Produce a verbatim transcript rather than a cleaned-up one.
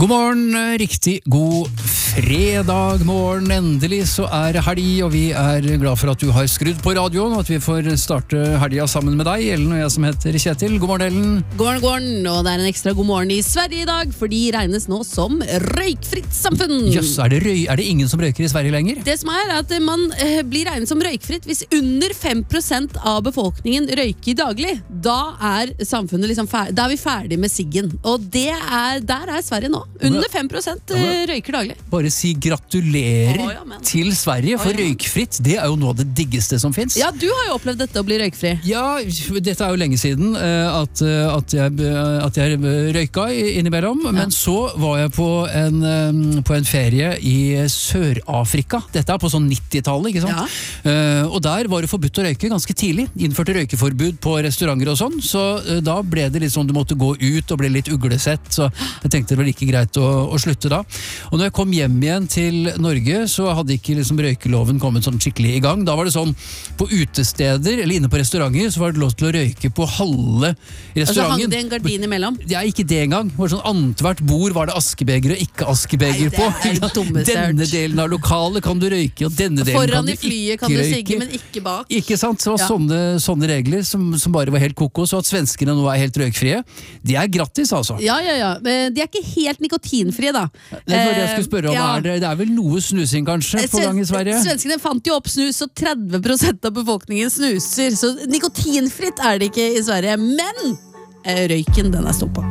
God morgen, riktig god fredag morgen. Endelig så er det helg, og vi er glad for at du har skrudd på radioen, og at vi får starte helga sammen med deg, Ellen og jeg som heter Kjetil. God morgen, Ellen. God morgen, god morgen, og det er en ekstra god morgen i Sverige i dag, for de regnes nå som røykfritt samfunn. Jøss, er, er det ingen som røyker i Sverige lenger? Det som er, er at man eh, blir regnet som røykfritt hvis under fem prosent av befolkningen røyker daglig. Da er samfunnet liksom ferdig, da er vi ferdig med siggen, og det er, der er Sverige nå. Under fem prosent røyker daglig. Bare si gratulerer Å, ja, men. til Sverige, for Å, ja. røykfritt, det er jo noe av det diggeste som finnes. Ja, du har jo opplevd dette å bli røykfri. Ja, dette er jo lenge siden eh, at, eh, at, jeg, at jeg røyka innimellom, ja. Men så var jeg på en, eh, på en ferie i Sør-Afrika. Dette er på sånn nittitallet, ikke sant? Ja. Eh, og der var det forbudt å røyke ganske tidlig. Innførte røykeforbud på restauranter og sånn, så eh, da ble det litt sånn, du måtte gå ut og ble litt uglesett, så jeg tenkte det var like greit å, å slutte da. Og når jeg kom hjem igjen til Norge, så hadde ikke liksom røykeloven kommet sånn skikkelig i gang. Da var det sånn, på utesteder, eller inne på restauranter, så var det lov til å røyke på halve restauranten. Altså hang det en gardin imellom? Ja, ikke det engang. Det var sånn, annethvert bord var det askebeger og ikke askebeger på. Nei, det er det dummeste jeg har hørt. Denne delen av lokalet kan du røyke, og denne delen Foran kan du i flyet ikke kan du røyke. sigge, men ikke bak. Ikke sant? Så var Ja. sånne, sånne regler som, som bare var helt kokos, og at svenskene nå er helt røykfrie. De er gratis, altså. Ja, ja, ja. Men de er ikke helt nikotinfrie, da. Det var det jeg skulle spørre om. Ja. Er det, det er vel noe snusing kanskje på gang i Sverige? Svenskene fant jo opp snus, og tretti prosent av befolkningen snuser. Så nikotinfritt er det ikke i Sverige. Men eh, røyken, den er stoppa.